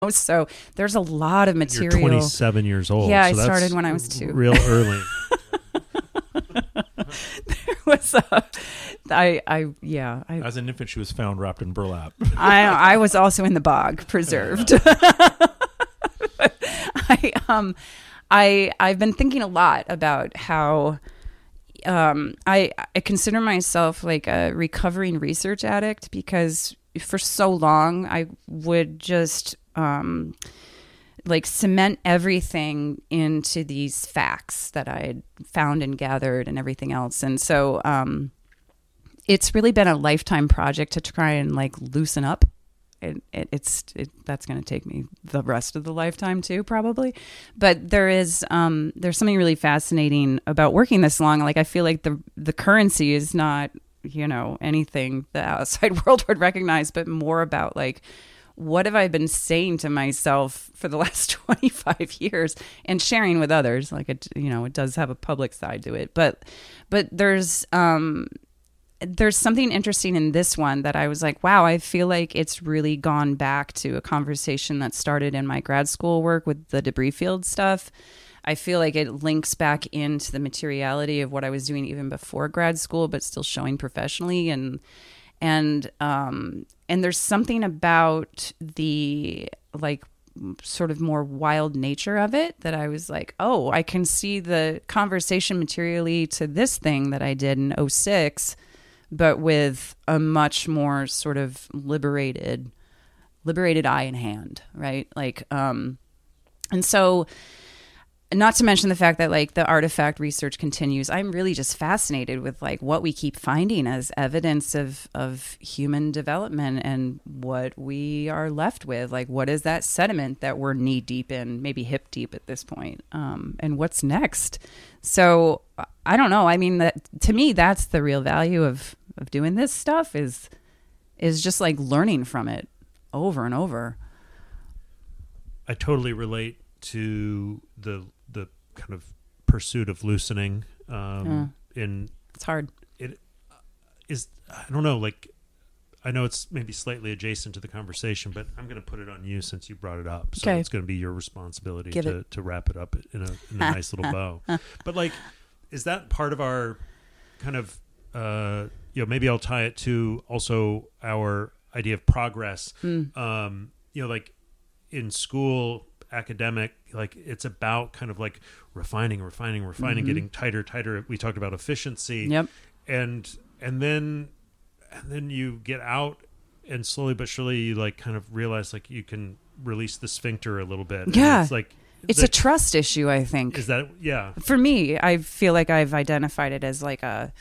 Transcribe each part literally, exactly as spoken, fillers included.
So there's a lot of material. You're twenty-seven years old. Yeah, so I that's started when I was two. Real early. There was a, I, I, yeah. I, As an infant, she was found wrapped in burlap. I, I was also in the bog, preserved. I, um, I, I've been thinking a lot about how, um, I, I consider myself like a recovering research addict because for so long I would just, um, like cement everything into these facts that I had found and gathered and everything else. And so, um, it's really been a lifetime project to try and like loosen up. It, it, it's it, that's going to take me the rest of the lifetime too, probably. But there is um, there's something really fascinating about working this long. Like I feel like the the currency is not, you know, anything the outside world would recognize, but more about like, what have I been saying to myself for the last twenty-five years and sharing with others? Like it, you know, it does have a public side to it, but but there's um. There's something interesting in this one that I was like, wow, I feel like it's really gone back to a conversation that started in my grad school work with the debris field stuff. I feel like it links back into the materiality of what I was doing even before grad school, but still showing professionally. And, and, um, and there's something about the, like, sort of more wild nature of it that I was like, oh, I can see the conversation materially to this thing that I did in oh six, but with a much more sort of liberated, liberated eye and hand, right? Like, um, and so, not to mention the fact that like the artifact research continues. I'm really just fascinated with like what we keep finding as evidence of of human development and what we are left with. Like, what is that sediment that we're knee deep in, maybe hip deep at this point, um, and what's next? So I don't know. I mean, that to me, that's the real value of of doing this stuff is is just like learning from it over and over. I totally relate to the the kind of pursuit of loosening. Um, yeah. In it's hard. It is. I don't know. Like, I know it's maybe slightly adjacent to the conversation, but I'm going to put it on you since you brought it up. So okay. It's going to be your responsibility Give to it. to wrap it up in a, in a nice little bow. But like, is that part of our kind of uh, you know, maybe I'll tie it to also our idea of progress. Mm. Um, you know, like in school, academic, like it's about kind of like refining, refining, refining, mm-hmm. getting tighter, tighter. We talked about efficiency. Yep. And and then and then you get out and slowly but surely you like kind of realize like you can release the sphincter a little bit. Yeah. And it's like it's the, a trust issue, I think. Is that yeah. For me, I feel like I've identified it as like a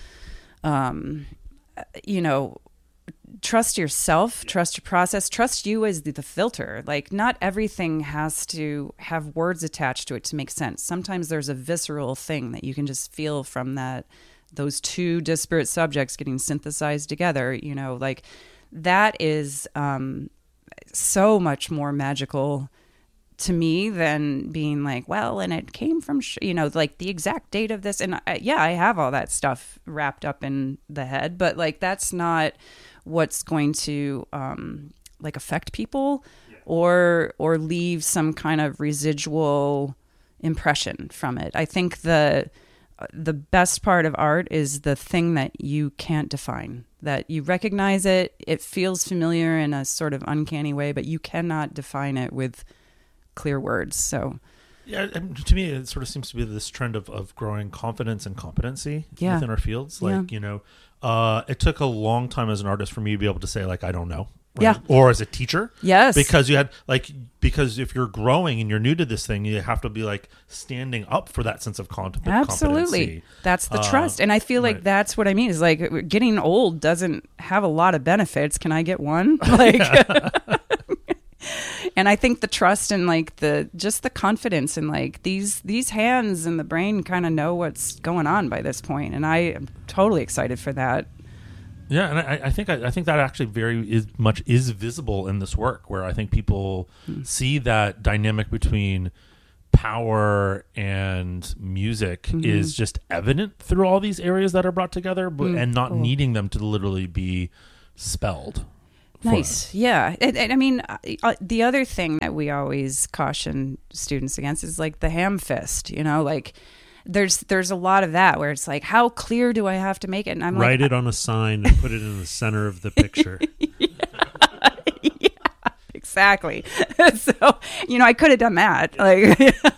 um you know, trust yourself, trust your process, trust you as the, the filter. Like not everything has to have words attached to it to make sense. Sometimes there's a visceral thing that you can just feel from that, those two disparate subjects getting synthesized together, you know, like that is um, so much more magical to me than being like, well, and it came from, sh-, you know, like the exact date of this. And I, yeah, I have all that stuff wrapped up in the head, but like, that's not what's going to um, like affect people yeah. or, or leave some kind of residual impression from it. I think the, the best part of art is the thing that you can't define, that you recognize it. It feels familiar in a sort of uncanny way, but you cannot define it with clear words. So yeah, to me it sort of seems to be this trend of, of growing confidence and competency yeah. within our fields. Like, yeah. you know, uh, it took a long time as an artist for me to be able to say like, I don't know. Right? Yeah. Or as a teacher. Yes. Because you had like, because if you're growing and you're new to this thing, you have to be like standing up for that sense of confidence. Absolutely. That's the uh, trust. And I feel like right. that's what I mean is like getting old doesn't have a lot of benefits. Can I get one? Like, and I think the trust and like the, just the confidence and like these, these hands and the brain kind of know what's going on by this point. And I am totally excited for that. Yeah, and I, I think I, I think that actually very is much is visible in this work, where I think people mm. see that dynamic between power and music mm-hmm. is just evident through all these areas that are brought together, but mm, and not cool. needing them to literally be spelled. for Nice. us. Yeah. And, and I mean, uh, the other thing that we always caution students against is like the ham fist, you know, like there's there's a lot of that where it's like, how clear do I have to make it? And I'm Write like, it on a sign and put it in the center of the picture. yeah, exactly. So, you know, I could have done that. Like,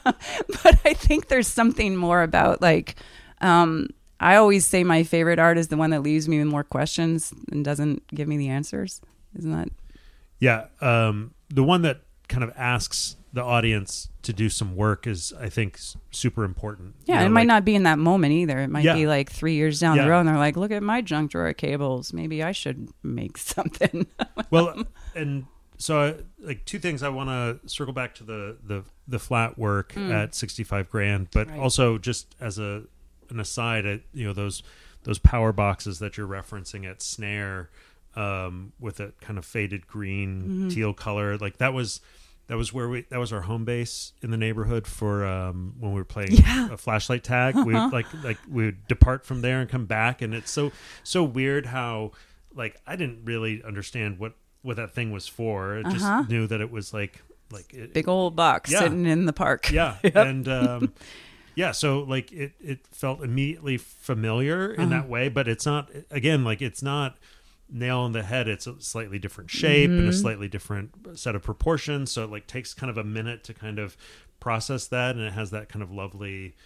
but I think there's something more about like, um, I always say my favorite art is the one that leaves me with more questions and doesn't give me the answers. Isn't that? Yeah. Um, the one that kind of asks the audience to do some work is, I think, s- super important. Yeah, You know, it might like- not be in that moment either. It might Yeah. be like three years down Yeah. the road and they're like, look at my junk drawer of cables. Maybe I should make something. Well, and so I, like two things I want to circle back to the the the flat work at sixty-five grand, but Right. also just as a an aside, uh, you know, those those power boxes that you're referencing at Snare, um, with that kind of faded green teal color, like that was that was where we that was our home base in the neighborhood for um, when we were playing Yeah. a flashlight tag. We would like like we would depart from there and come back, and it's so so weird how like I didn't really understand what what that thing was for. I just Uh-huh. knew that it was like like it, Big old box Yeah. sitting in the park. yeah, Yep. and um, yeah, so like it it felt immediately familiar in Uh-huh. that way, but it's not again like it's not nail on the head. It's a slightly different shape and a Mm-hmm. slightly different set of proportions, so it like takes kind of a minute to kind of process that, and it has that kind of lovely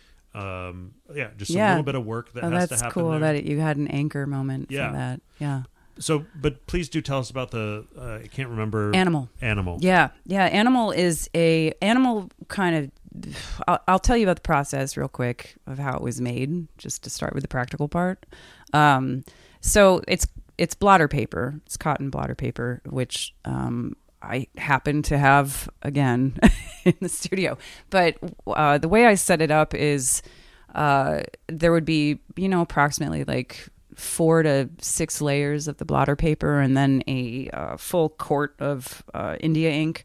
um yeah just a Yeah. little bit of work that Oh, has that's to happen cool there. that it, you had an anchor moment Yeah. for that. Yeah. So, but please do tell us about the. Uh, I can't remember. Animal. Animal. Yeah. Yeah. Animal is a animal kind of, I'll, I'll tell you about the process real quick of how it was made, just to start with the practical part. Um, so it's, it's blotter paper. It's cotton blotter paper, which, um, I happen to have again in the studio, but, uh, the way I set it up is, uh, there would be, you know, approximately like four to six layers of the blotter paper and then a uh, full quart of uh, India ink.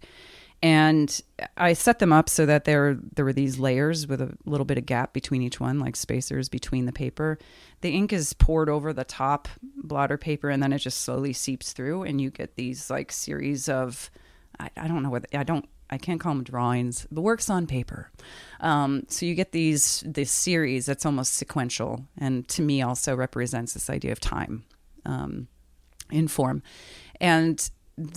And I set them up so that there there were these layers with a little bit of gap between each one, like spacers between the paper. The ink is poured over the top blotter paper and then it just slowly seeps through and you get these like series of, I, I don't know what, I don't, I can't call them drawings. The work's on paper. Um, so you get these this series that's almost sequential, and to me also represents this idea of time um, in form. And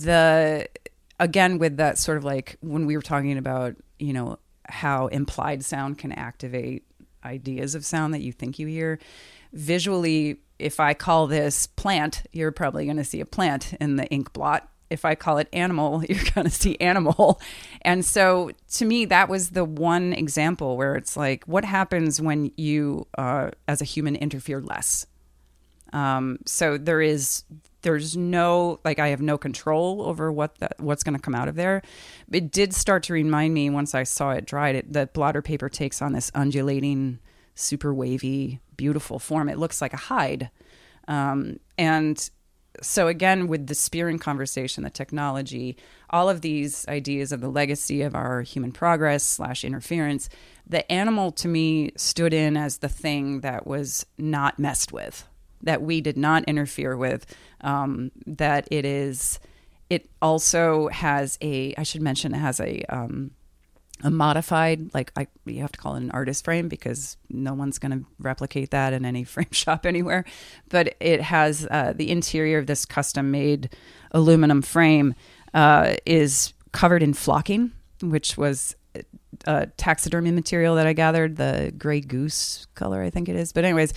the again with that sort of like when we were talking about, you know, how implied sound can activate ideas of sound that you think you hear visually. If I call this plant, you're probably going to see a plant in the ink blot. If I call it animal, you're going to see animal. And so to me, that was the one example where it's like, what happens when you, uh, as a human, interfere less? Um, so there is, there's no, like, I have no control over what the, what's going to come out of there. It did start to remind me once I saw it dried, it, the blotter paper takes on this undulating, super wavy, beautiful form. It looks like a hide. Um, and So again, with the Spearing conversation, the technology, all of these ideas of the legacy of our human progress slash interference, the animal to me stood in as the thing that was not messed with, that we did not interfere with, um, that it is, it also has a, I should mention, it has a, um, a modified, like I, you have to call it an artist frame because no one's going to replicate that in any frame shop anywhere. But it has uh, the interior of this custom made aluminum frame uh, is covered in flocking, which was a taxidermy material that I gathered, the gray goose color, I think it is. But anyways,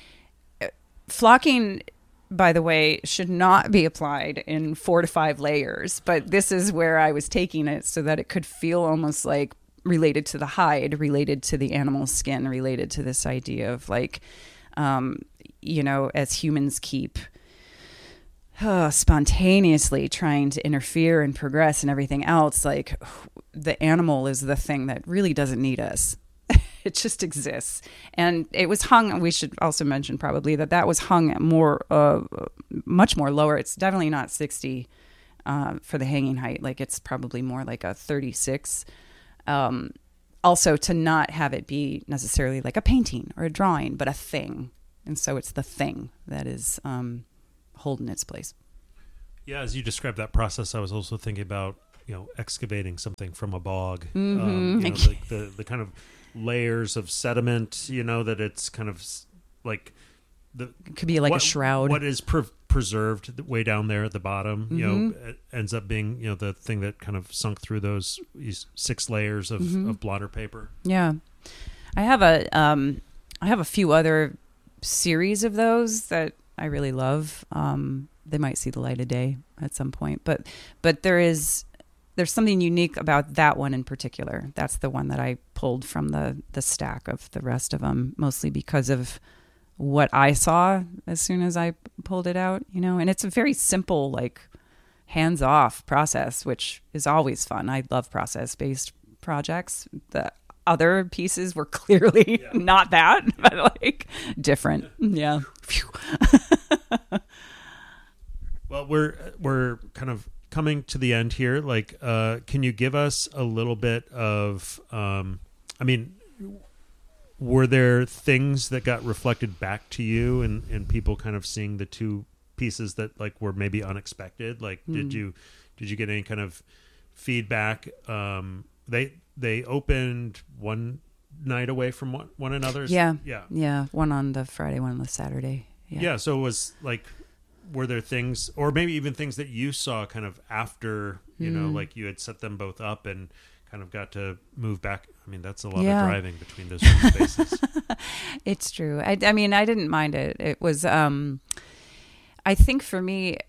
flocking, by the way, should not be applied in four to five layers. But this is where I was taking it so that it could feel almost like related to the hide, related to the animal skin, related to this idea of like, um, you know, as humans keep uh, spontaneously trying to interfere and progress and everything else, like the animal is the thing that really doesn't need us. It just exists. And it was hung, we should also mention probably that that was hung at more, uh, much more lower. It's definitely not sixty uh, for the hanging height. Like it's probably more like a thirty-six. Um, also to not have it be necessarily like a painting or a drawing, but a thing. And so it's the thing that is um, holding its place. Yeah, as you described that process, I was also thinking about, you know, excavating something from a bog. Mm-hmm. Um, you know, the, the the kind of layers of sediment, you know, that it's kind of s- like the It could be like what, a shroud. What is pre- preserved way down there at the bottom, you Mm-hmm. know, it ends up being, you know, the thing that kind of sunk through those these six layers of, Mm-hmm. of blotter paper. Yeah, I have a um, I have a few other series of those that I really love. Um, they might see the light of day at some point, but but there is there's something unique about that one in particular. That's the one that I pulled from the the stack of the rest of them, mostly because of what I saw as soon as I pulled it out, you know. And it's a very simple, like, hands-off process, which is always fun. I love process-based projects. The other pieces were clearly Yeah. not that, but like different. Yeah. Phew. Well, we're we're kind of coming to the end here. Like, uh, can you give us a little bit of? Um, I mean, were there things that got reflected back to you, and, and people kind of seeing the two pieces that like were maybe unexpected? Like, Mm. did you did you get any kind of feedback? Um, they they opened one night away from one, one another's. Yeah. yeah, Yeah. One on the Friday, one on the Saturday. yeah. Yeah. So it was like, were there things, or maybe even things that you saw kind of after, you know, Mm. like you had set them both up and kind of got to move back? I mean, that's a lot Yeah. of driving between those two spaces. It's true. I, I mean, I didn't mind it. It was, um, I think for me,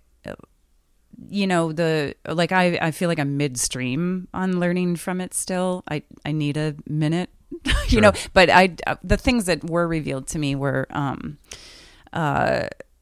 you know, the, like, I, I feel like I'm midstream on learning from it still. I, I need a minute, you Sure. know, but I, the things that were revealed to me were, um, uh,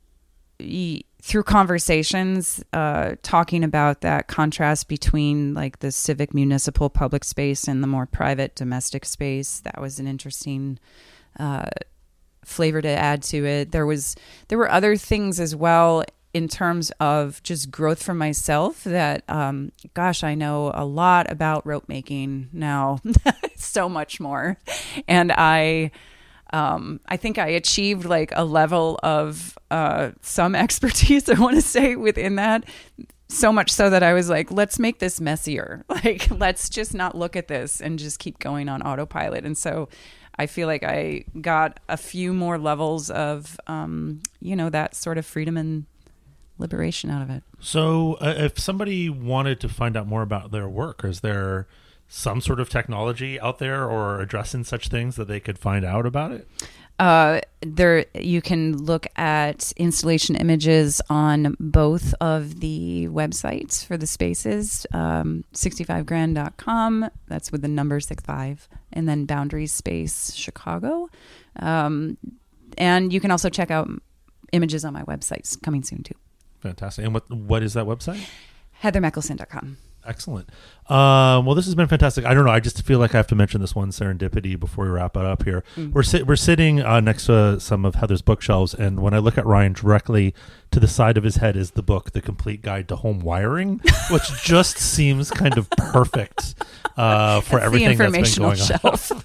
y- through conversations, uh, talking about that contrast between like the civic municipal public space and the more private domestic space. That was an interesting, uh, flavor to add to it. There was, there were other things as well in terms of just growth for myself that, um, gosh, I know a lot about rope making now, so much more. And I, um, I think I achieved like a level of, uh, some expertise, I want to say, within that. So much so that I was like, let's make this messier. Like, let's just not look at this and just keep going on autopilot. And so I feel like I got a few more levels of, um, you know, that sort of freedom and liberation out of it. So uh, if somebody wanted to find out more about their work, is there some sort of technology out there or addressing such things that they could find out about it? Uh, there, you can look at installation images on both of the websites for the spaces, um, sixty-five grand dot com. That's with the number sixty-five, and then Boundaries Space Chicago. Um, and you can also check out images on my websites coming soon too. Fantastic. And what what is that website? heather meckelson dot com. Excellent. Um, well, this has been fantastic. I don't know. I just feel like I have to mention this one serendipity before we wrap it up here. Mm. We're sit we're sitting uh, next to some of Heather's bookshelves, and when I look at Ryan, directly to the side of his head is the book, The Complete Guide to Home Wiring, which just seems kind of perfect uh, for That's everything the that's been informational going on. shelf.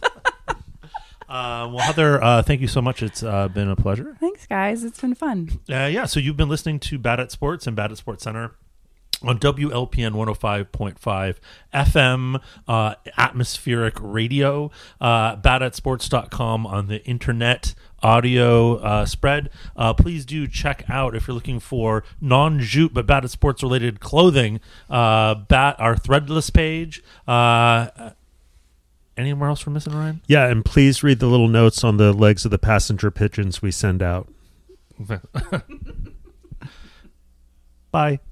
Uh, well, Heather, uh, thank you so much. It's uh, been a pleasure. Thanks, guys. It's been fun. Uh, yeah, so you've been listening to Bad at Sports and Bad at Sports Center on W L P N one oh five point five F M, uh, atmospheric radio, uh, bad at sports dot com on the internet audio uh, spread. Uh, please do check out, if you're looking for non-jute but Bad at Sports related clothing, uh, bat our Threadless page. Uh, anywhere else we're missing, Ryan? Yeah, and please read the little notes on the legs of the passenger pigeons we send out. Bye.